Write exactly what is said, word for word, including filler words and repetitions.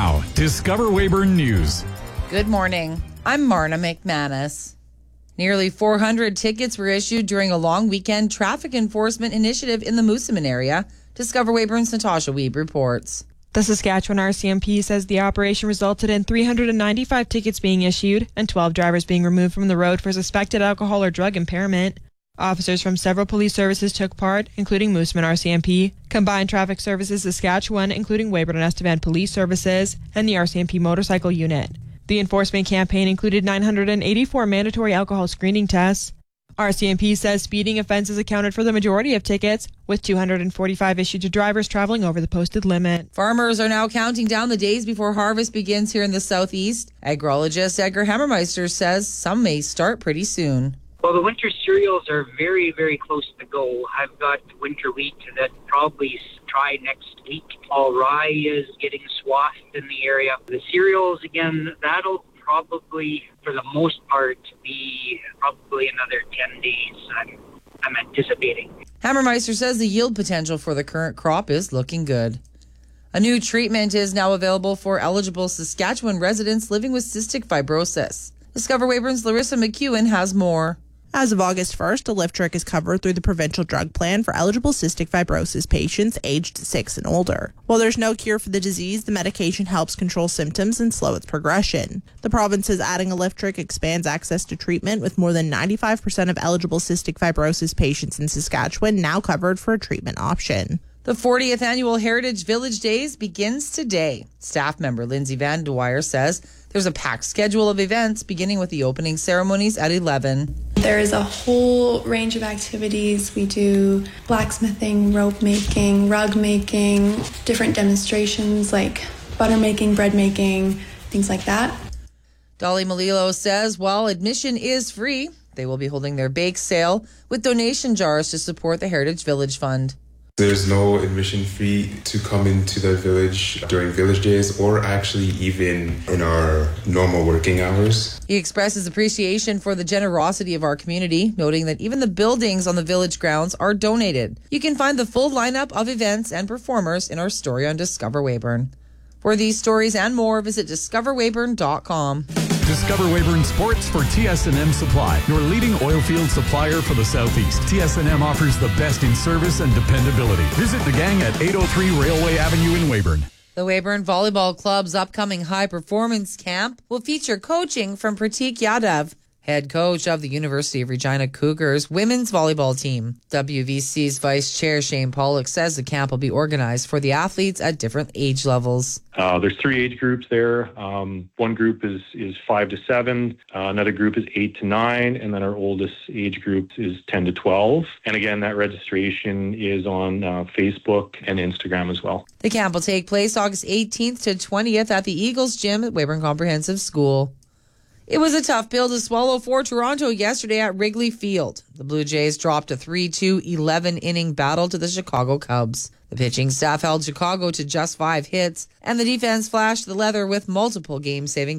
Now, Discover Weyburn News. Good morning. I'm Marna McManus. Nearly four hundred tickets were issued during a long weekend traffic enforcement initiative in the Moosomin area. Discover Weyburn's Natasha Wiebe reports. The Saskatchewan R C M P says the operation resulted in three hundred ninety-five tickets being issued and twelve drivers being removed from the road for suspected alcohol or drug impairment. Officers from several police services took part, including Moosomin R C M P, Combined Traffic Services Saskatchewan, including Weyburn and Estevan Police Services, and the R C M P Motorcycle Unit. The enforcement campaign included nine hundred eighty-four mandatory alcohol screening tests. R C M P says speeding offenses accounted for the majority of tickets, with two hundred forty-five issued to drivers traveling over the posted limit. Farmers are now counting down the days before harvest begins here in the southeast. Agrologist Edgar Hammermeister says some may start pretty soon. Well, the winter cereals are very, very close to go. I've got winter wheat that probably try next week. All rye is getting swathed in the area. The cereals, again, that'll probably, for the most part, be probably another ten days, I'm, I'm anticipating. Hammermeister says the yield potential for the current crop is looking good. A new treatment is now available for eligible Saskatchewan residents living with cystic fibrosis. Discover Weyburn's Larissa McEwen has more. As of August first, Alyftrek is covered through the provincial drug plan for eligible cystic fibrosis patients aged six and older. While there's no cure for the disease, the medication helps control symptoms and slow its progression. The province is adding Alyftrek expands access to treatment, with more than ninety-five percent of eligible cystic fibrosis patients in Saskatchewan now covered for a treatment option. The fortieth Annual Heritage Village Days begins today. Staff member Lindsay Van Dwyer says there's a packed schedule of events, beginning with the opening ceremonies at eleven. There is a whole range of activities. We do blacksmithing, rope making, rug making, different demonstrations like butter making, bread making, things like that. Dolly Malilo says while admission is free, they will be holding their bake sale with donation jars to support the Heritage Village Fund. There's no admission fee to come into the village during village days or actually even in our normal working hours. He expresses appreciation for the generosity of our community, noting that even the buildings on the village grounds are donated. You can find the full lineup of events and performers in our story on Discover Weyburn. For these stories and more, visit discover weyburn dot com. Discover Weyburn Sports for T S and M Supply, your leading oilfield supplier for the Southeast. T S and M offers the best in service and dependability. Visit the gang at eight oh three Railway Avenue in Weyburn. The Weyburn Volleyball Club's upcoming high performance camp will feature coaching from Pratik Yadav, head coach of the University of Regina Cougars women's volleyball team. W V C's Vice Chair Shane Pollock says the camp will be organized for the athletes at different age levels. Uh, there's three age groups there. Um, one group is is five to seven, uh, another group is eight to nine, and then our oldest age group is ten to twelve. And again, that registration is on uh, Facebook and Instagram as well. The camp will take place August eighteenth to twentieth at the Eagles Gym at Weyburn Comprehensive School. It was a tough pill to swallow for Toronto yesterday at Wrigley Field. The Blue Jays dropped a three two eleven-inning battle to the Chicago Cubs. The pitching staff held Chicago to just five hits, and the defense flashed the leather with multiple game-saving